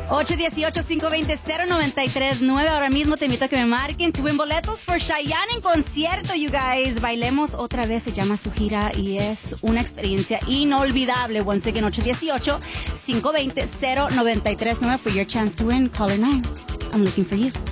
818-520-0939. Ahora mismo te invito a que me marquen to win boletos for Chayanne en concierto, you guys. Bailemos otra vez, se llama su gira y es una experiencia inolvidable. Once again, 818-520-0939 for your chance to win. Caller 9. I'm looking for you.